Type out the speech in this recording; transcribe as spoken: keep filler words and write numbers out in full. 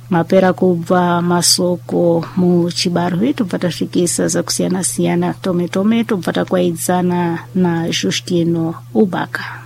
mapera kubva masoko mu chibaru tupata fikisa za kusiana siana tome tome tupata kwaidzana na Justino Ubaka.